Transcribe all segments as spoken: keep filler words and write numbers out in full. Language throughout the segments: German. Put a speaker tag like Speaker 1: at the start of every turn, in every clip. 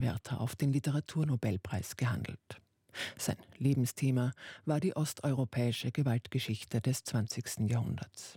Speaker 1: Werther auf den Literaturnobelpreis gehandelt. Sein Lebensthema war die osteuropäische Gewaltgeschichte des zwanzigsten Jahrhunderts.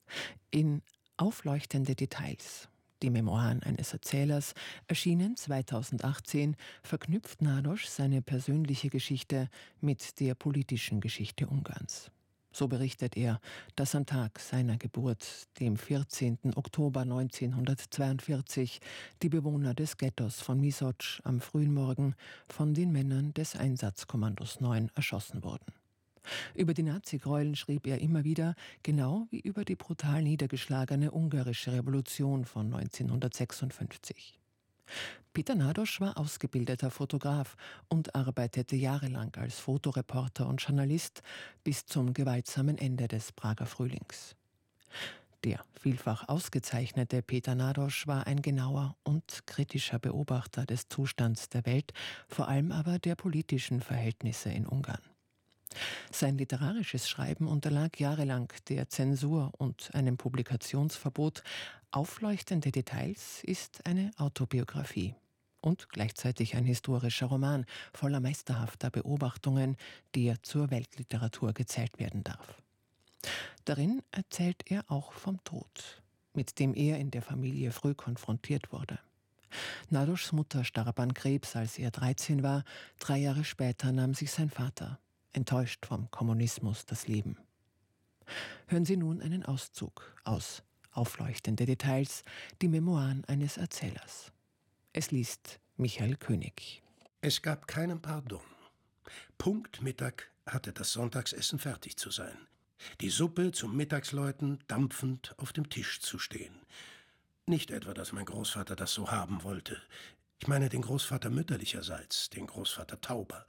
Speaker 1: In Aufleuchtende Details, die Memoiren eines Erzählers, erschienen zweitausendachtzehn, verknüpft Nádas seine persönliche Geschichte mit der politischen Geschichte Ungarns. So berichtet er, dass am Tag seiner Geburt, dem vierzehnten Oktober neunzehnhundertzweiundvierzig, die Bewohner des Ghettos von Misocz am frühen Morgen von den Männern des Einsatzkommandos neun erschossen wurden. Über die Nazigräueln schrieb er immer wieder, genau wie über die brutal niedergeschlagene ungarische Revolution von neunzehnhundertsechsundfünfzig. Péter Nádas war ausgebildeter Fotograf und arbeitete jahrelang als Fotoreporter und Journalist bis zum gewaltsamen Ende des Prager Frühlings. Der vielfach ausgezeichnete Péter Nádas war ein genauer und kritischer Beobachter des Zustands der Welt, vor allem aber der politischen Verhältnisse in Ungarn. Sein literarisches Schreiben unterlag jahrelang der Zensur und einem Publikationsverbot. Aufleuchtende Details ist eine Autobiografie und gleichzeitig ein historischer Roman voller meisterhafter Beobachtungen, der zur Weltliteratur gezählt werden darf. Darin erzählt er auch vom Tod, mit dem er in der Familie früh konfrontiert wurde. Nádas Mutter starb an Krebs, als er dreizehn war. Drei Jahre später nahm sich sein Vater, enttäuscht vom Kommunismus, das Leben. Hören Sie nun einen Auszug aus Aufleuchtende Details, die Memoiren eines Erzählers. Es liest Michael König.
Speaker 2: Es gab keinen Pardon. Punkt Mittag hatte das Sonntagsessen fertig zu sein. Die Suppe zum Mittagsläuten dampfend auf dem Tisch zu stehen. Nicht etwa, dass mein Großvater das so haben wollte. Ich meine den Großvater mütterlicherseits, den Großvater Tauber.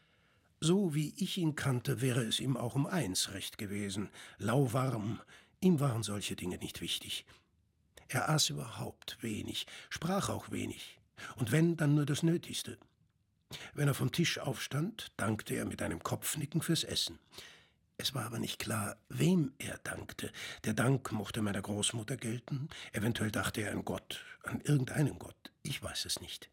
Speaker 2: So wie ich ihn kannte, wäre es ihm auch um eins recht gewesen. Lauwarm, ihm waren solche Dinge nicht wichtig. Er aß überhaupt wenig, sprach auch wenig. Und wenn, dann nur das Nötigste. Wenn er vom Tisch aufstand, dankte er mit einem Kopfnicken fürs Essen. Es war aber nicht klar, wem er dankte. Der Dank mochte meiner Großmutter gelten. Eventuell dachte er an Gott, an irgendeinen Gott. Ich weiß es nicht.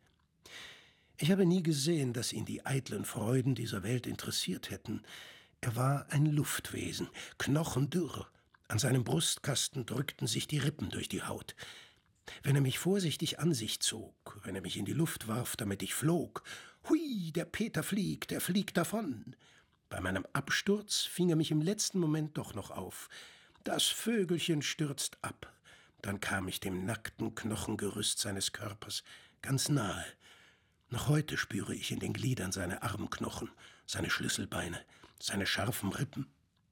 Speaker 2: Ich habe nie gesehen, dass ihn die eitlen Freuden dieser Welt interessiert hätten. Er war ein Luftwesen, knochendürr. An seinem Brustkasten drückten sich die Rippen durch die Haut. Wenn er mich vorsichtig an sich zog, wenn er mich in die Luft warf, damit ich flog, hui, der Peter fliegt, er fliegt davon. Bei meinem Absturz fing er mich im letzten Moment doch noch auf. Das Vögelchen stürzt ab. Dann kam ich dem nackten Knochengerüst seines Körpers ganz nahe. Noch heute spüre ich in den Gliedern seine Armknochen, seine Schlüsselbeine, seine scharfen Rippen.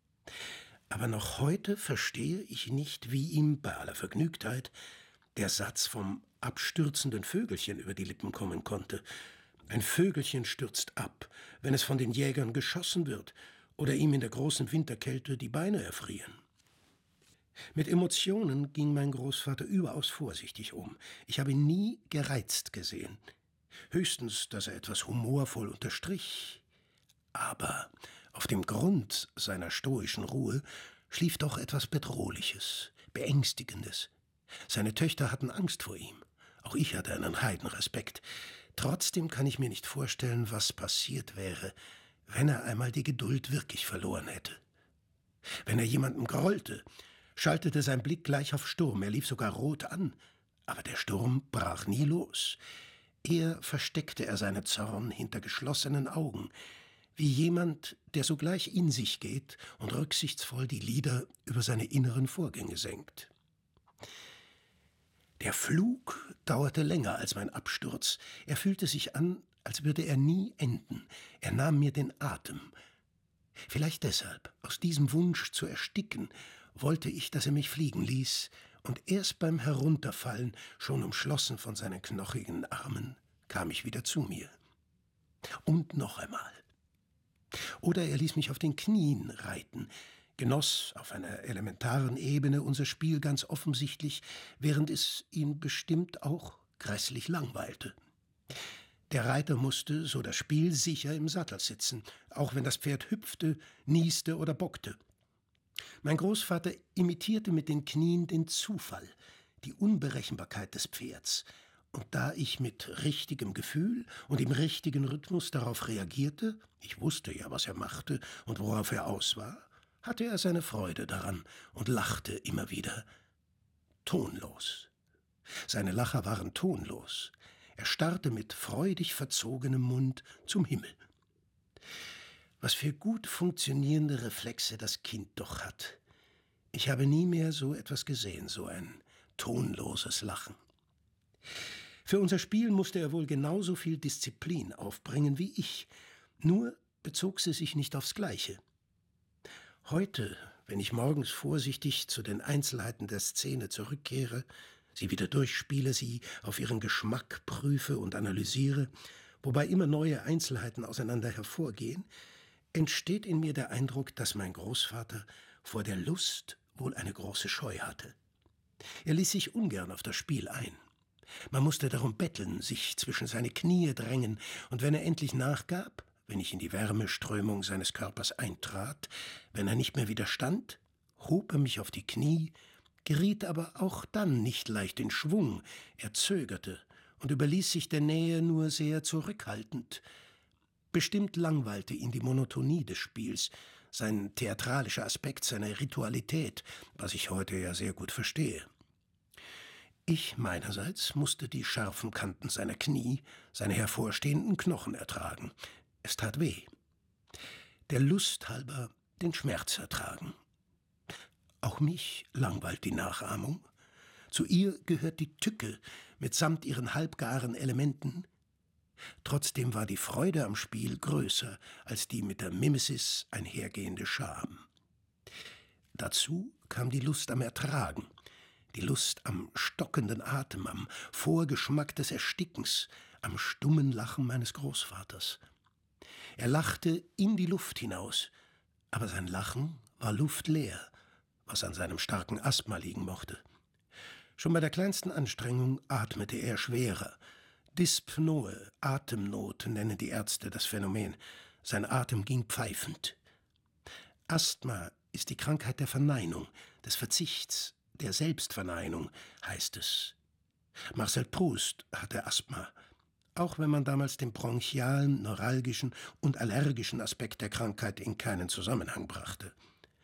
Speaker 2: Aber noch heute verstehe ich nicht, wie ihm bei aller Vergnügtheit der Satz vom abstürzenden Vögelchen über die Lippen kommen konnte. Ein Vögelchen stürzt ab, wenn es von den Jägern geschossen wird oder ihm in der großen Winterkälte die Beine erfrieren. Mit Emotionen ging mein Großvater überaus vorsichtig um. Ich habe ihn nie gereizt gesehen. Höchstens, dass er etwas humorvoll unterstrich. Aber auf dem Grund seiner stoischen Ruhe schlief doch etwas Bedrohliches, Beängstigendes. Seine Töchter hatten Angst vor ihm. Auch ich hatte einen Heidenrespekt. Trotzdem kann ich mir nicht vorstellen, was passiert wäre, wenn er einmal die Geduld wirklich verloren hätte. Wenn er jemandem grollte, schaltete sein Blick gleich auf Sturm. Er lief sogar rot an. Aber der Sturm brach nie los. Eher versteckte er seinen Zorn hinter geschlossenen Augen, wie jemand, der sogleich in sich geht und rücksichtsvoll die Lider über seine inneren Vorgänge senkt. Der Flug dauerte länger als mein Absturz. Er fühlte sich an, als würde er nie enden. Er nahm mir den Atem. Vielleicht deshalb, aus diesem Wunsch zu ersticken, wollte ich, dass er mich fliegen ließ, und erst beim Herunterfallen, schon umschlossen von seinen knochigen Armen, kam ich wieder zu mir. Und noch einmal. Oder er ließ mich auf den Knien reiten, genoss auf einer elementaren Ebene unser Spiel ganz offensichtlich, während es ihn bestimmt auch grässlich langweilte. Der Reiter musste, so das Spiel, sicher im Sattel sitzen, auch wenn das Pferd hüpfte, nieste oder bockte. Mein Großvater imitierte mit den Knien den Zufall, die Unberechenbarkeit des Pferds, Und da ich mit richtigem Gefühl und im richtigen Rhythmus darauf reagierte, ich wusste ja, was er machte und worauf er aus war, hatte er seine Freude daran und lachte immer wieder. Tonlos. Seine Lacher waren tonlos. Er starrte mit freudig verzogenem Mund zum Himmel. Was für gut funktionierende Reflexe das Kind doch hat. Ich habe nie mehr so etwas gesehen, so ein tonloses Lachen. Für unser Spiel musste er wohl genauso viel Disziplin aufbringen wie ich, nur bezog sie sich nicht aufs Gleiche. Heute, wenn ich morgens vorsichtig zu den Einzelheiten der Szene zurückkehre, sie wieder durchspiele, sie auf ihren Geschmack prüfe und analysiere, wobei immer neue Einzelheiten auseinander hervorgehen, entsteht in mir der Eindruck, dass mein Großvater vor der Lust wohl eine große Scheu hatte. Er ließ sich ungern auf das Spiel ein. Man musste darum betteln, sich zwischen seine Knie drängen, und wenn er endlich nachgab, wenn ich in die Wärmeströmung seines Körpers eintrat, wenn er nicht mehr widerstand, hob er mich auf die Knie, geriet aber auch dann nicht leicht in Schwung, er zögerte und überließ sich der Nähe nur sehr zurückhaltend. Bestimmt langweilte ihn die Monotonie des Spiels, sein theatralischer Aspekt, seine Ritualität, was ich heute ja sehr gut verstehe. Ich meinerseits musste die scharfen Kanten seiner Knie, seine hervorstehenden Knochen ertragen. Es tat weh. Der Lust halber den Schmerz ertragen. Auch mich langweilt die Nachahmung. Zu ihr gehört die Tücke mitsamt ihren halbgaren Elementen. Trotzdem war die Freude am Spiel größer als die mit der Mimesis einhergehende Scham. Dazu kam die Lust am Ertragen, die Lust am stockenden Atem, am Vorgeschmack des Erstickens, am stummen Lachen meines Großvaters. Er lachte in die Luft hinaus, aber sein Lachen war luftleer, was an seinem starken Asthma liegen mochte. Schon bei der kleinsten Anstrengung atmete er schwerer. Dyspnoe, Atemnot nennen die Ärzte das Phänomen. Sein Atem ging pfeifend. Asthma ist die Krankheit der Verneinung, des Verzichts, der Selbstverneinung, heißt es. Marcel Proust hatte Asthma, auch wenn man damals den bronchialen, neuralgischen und allergischen Aspekt der Krankheit in keinen Zusammenhang brachte.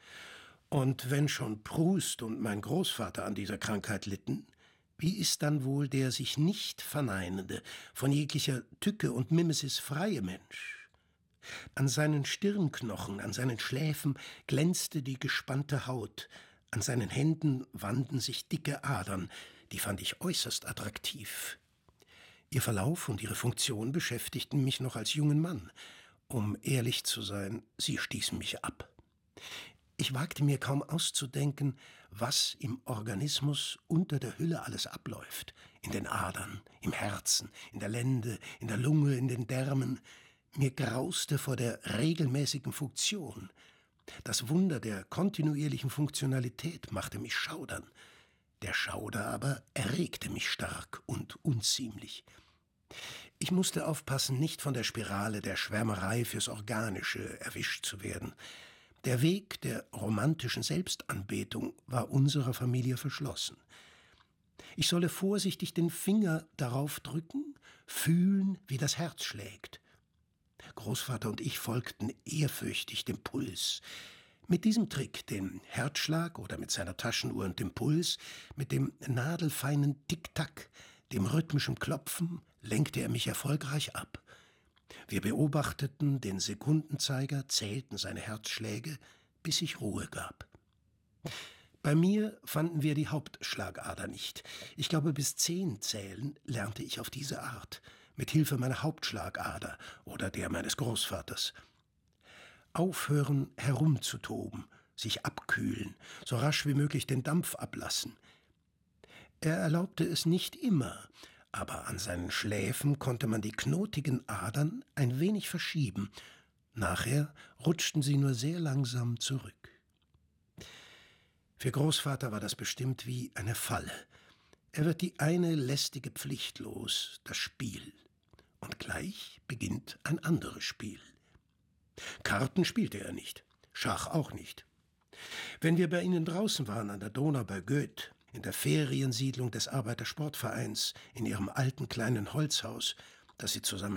Speaker 2: Und wenn schon Proust und mein Großvater an dieser Krankheit litten, wie ist dann wohl der sich nicht verneinende, von jeglicher Tücke und Mimesis freie Mensch? An seinen Stirnknochen, an seinen Schläfen glänzte die gespannte Haut, an seinen Händen wanden sich dicke Adern, die fand ich äußerst attraktiv. Ihr Verlauf und ihre Funktion beschäftigten mich noch als jungen Mann. Um ehrlich zu sein, sie stießen mich ab. Ich wagte mir kaum auszudenken, was im Organismus unter der Hülle alles abläuft. In den Adern, im Herzen, in der Lende, in der Lunge, in den Därmen. Mir grauste vor der regelmäßigen Funktion. Das Wunder der kontinuierlichen Funktionalität machte mich schaudern. Der Schauder aber erregte mich stark und unziemlich. Ich musste aufpassen, nicht von der Spirale der Schwärmerei fürs Organische erwischt zu werden. Der Weg der romantischen Selbstanbetung war unserer Familie verschlossen. Ich solle vorsichtig den Finger darauf drücken, fühlen, wie das Herz schlägt. Großvater und ich folgten ehrfürchtig dem Puls. Mit diesem Trick, dem Herzschlag oder mit seiner Taschenuhr und dem Puls, mit dem nadelfeinen Tick-Tack, dem rhythmischen Klopfen, lenkte er mich erfolgreich ab. Wir beobachteten den Sekundenzeiger, zählten seine Herzschläge, bis ich Ruhe gab. Bei mir fanden wir die Hauptschlagader nicht. Ich glaube, bis zehn zählen lernte ich auf diese Art, mit Hilfe meiner Hauptschlagader oder der meines Großvaters. Aufhören, herumzutoben, sich abkühlen, so rasch wie möglich den Dampf ablassen. Er erlaubte es nicht immer, aber an seinen Schläfen konnte man die knotigen Adern ein wenig verschieben. Nachher rutschten sie nur sehr langsam zurück. Für Großvater war das bestimmt wie eine Falle. Er wird die eine lästige Pflicht los, das Spiel. Und gleich beginnt ein anderes Spiel. Karten spielte er nicht, Schach auch nicht. Wenn wir bei ihnen draußen waren an der Donau bei Goeth, in der Feriensiedlung des Arbeitersportvereins, in ihrem alten kleinen Holzhaus, das sie zusammen